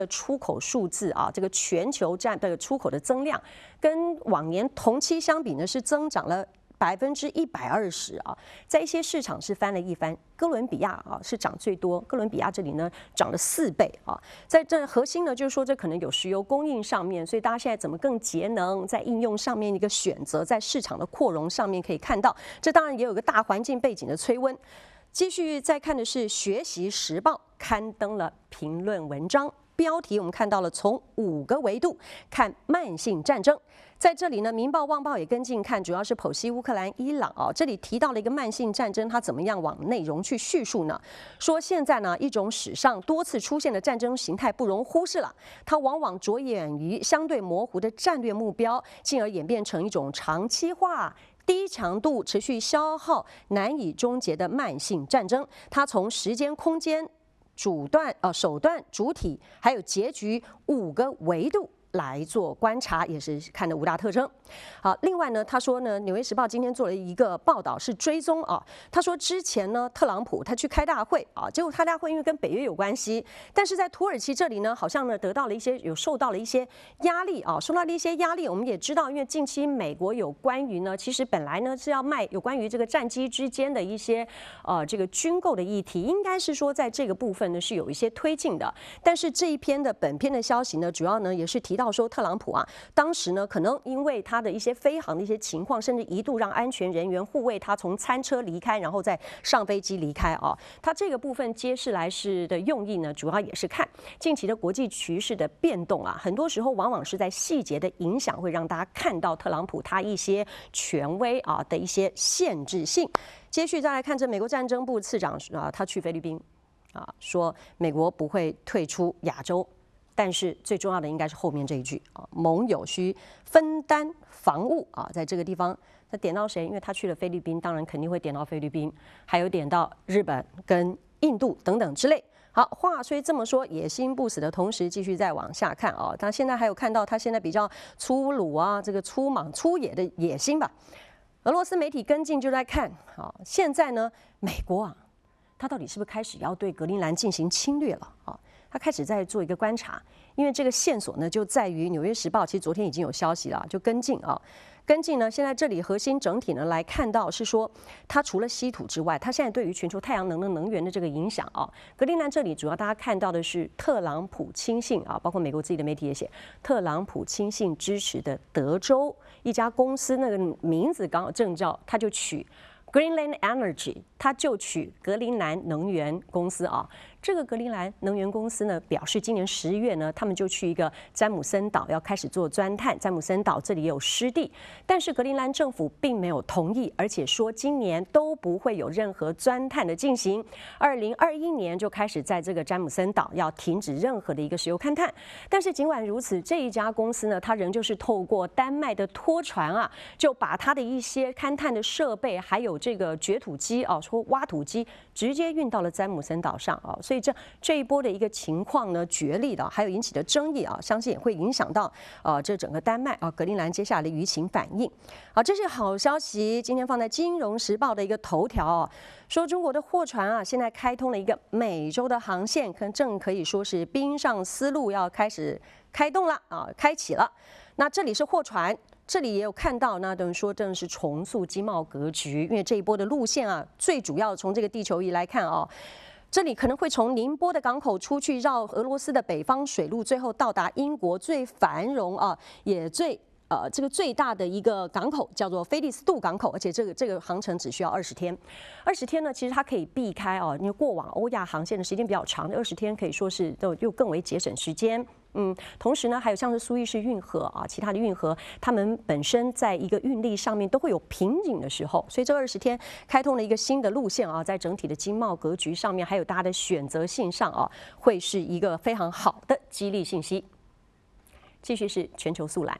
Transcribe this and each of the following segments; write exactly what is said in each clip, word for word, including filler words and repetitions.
的出口数字啊，这个全球占的出口的增量，跟往年同期相比呢，是增长了百分之一百二十啊，在一些市场是翻了一番。哥伦比亚啊是涨最多，哥伦比亚这里呢涨了四倍啊。在这核心呢，就是说这可能有石油供应上面，所以大家现在怎么更节能，在应用上面一个选择，在市场的扩容上面可以看到，这当然也有个大环境背景的催温。继续再看的是《学习时报》刊登了评论文章。标题我们看到了，从五个维度看慢性战争。在这里呢，《民报》《旺报》也跟进看，主要是剖析乌克兰、伊朗啊。这里提到了一个慢性战争，它怎么样往内容去叙述呢？说现在呢，一种史上多次出现的战争形态不容忽视了，它往往着眼于相对模糊的战略目标，进而演变成一种长期化、低强度、持续消耗、难以终结的慢性战争。它从时间、空间、主段、呃手段、主体，还有结局五个维度来做观察，也是看的五大特征。好，另外呢，他说呢，《纽约时报》今天做了一个报道，是追踪啊。他说之前呢，特朗普他去开大会啊，结果开大会因为跟北约有关系，但是在土耳其这里呢，好像呢得到了一些有受到了一些压力啊，受到了一些压力。我们也知道，因为近期美国有关于呢，其实本来呢是要卖有关于这个战机之间的一些呃这个军购的议题，应该是说在这个部分呢是有一些推进的。但是这一篇的本篇的消息呢，主要呢也是提到。到说特朗普啊，当时呢可能因为他的一些飞航的一些情况，甚至一度让安全人员护卫他从餐车离开，然后再上飞机离开啊。他这个部分揭示来是的用意呢，主要也是看近期的国际局势的变动啊，很多时候往往是在细节的影响，会让大家看到特朗普他一些权威啊的一些限制性。接续再来看这美国战争部次长啊，他去菲律宾啊，说美国不会退出亚洲。但是最重要的应该是后面这一句啊，盟友需分担防务啊，在这个地方，他点到谁？因为他去了菲律宾，当然肯定会点到菲律宾，还有点到日本跟印度等等之类。好，话虽这么说，野心不死的同时，继续再往下看啊，他现在还有看到他现在比较粗鲁啊，这个粗莽粗野的野心吧。俄罗斯媒体跟进就在看，好，现在呢，美国啊，他到底是不是开始要对格陵兰进行侵略了啊？他开始在做一个观察，因为这个线索呢就在于《纽约时报》，其实昨天已经有消息了，就跟进啊，跟进呢。现在这里核心整体呢来看到是说，它除了稀土之外，它现在对于全球太阳能的能源的这个影响啊，格陵兰这里主要大家看到的是特朗普亲信啊，包括美国自己的媒体也写，特朗普亲信支持的德州一家公司，那个名字刚好正照，他就取 Greenland Energy， 他就取格陵兰能源公司啊。这个格陵兰能源公司呢，表示今年十月呢，他们就去一个詹姆森岛要开始做钻探。詹姆森岛这里也有湿地，但是格陵兰政府并没有同意，而且说今年都不会有任何钻探的进行。二零二一年就开始在这个詹姆森岛要停止任何的一个石油勘探。但是尽管如此，这一家公司呢，它仍旧是透过丹麦的拖船啊，就把它的一些勘探的设备，还有这个掘土机啊，说挖土机，直接运到了詹姆森岛上啊。所以这这一波的一个情况呢，角力的还有引起的争议啊，相信也会影响到呃这整个丹麦啊格陵兰接下来的舆情反应。好，这是好消息，今天放在《金融时报》的一个头条啊，说中国的货船啊现在开通了一个美洲的航线，可正可以说是冰上丝路要开始开动了啊，开启了。那这里是货船。这里也有看到，那等于说正是重塑经贸格局，因为这一波的路线啊，最主要从这个地球仪来看啊。这里可能会从宁波的港口出去，绕俄罗斯的北方水路，最后到达英国最繁荣啊，也最呃这个最大的一个港口，叫做菲利斯杜港口，而且这个这个航程只需要二十天。二十天呢，其实它可以避开哦，因为过往欧亚航线的时间比较长，二十天可以说是都又更为节省时间。嗯，同时呢，还有像是苏伊士运河啊，其他的运河，他们本身在一个运力上面都会有瓶颈的时候，所以这二十天开通了一个新的路线啊，在整体的经贸格局上面，还有大家的选择性上啊，会是一个非常好的激励信息。继续是全球速览。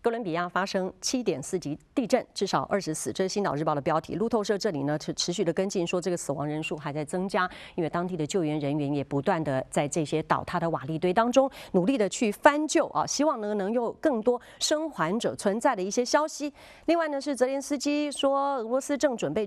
哥伦比亚发生七点四级地震，至少二十死，这是《星岛日报》的标题。路透社这里呢，持持续的跟进说，这个死亡人数还在增加，因为当地的救援人员也不断的在这些倒塌的瓦砾堆当中努力的去翻救啊，希望呢能有更多生还者存在的一些消息。另外呢，是泽连斯基说，俄罗斯正准备